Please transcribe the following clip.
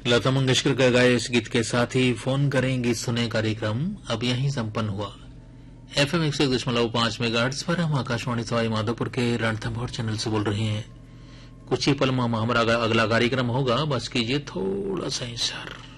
लता मंगेशकर का गाए इस गीत के साथ ही फोन करेंगे सुने कार्यक्रम अब यहीं संपन्न हुआ। FM 101.5 मेगाहर्ट्ज पर हम आकाशवाणी सवाई माधोपुर के रणथंभौर चैनल से बोल रहे हैं। कुछ ही पल में हमारा अगला कार्यक्रम होगा, बस कीजिए थोड़ा सा इंतजार।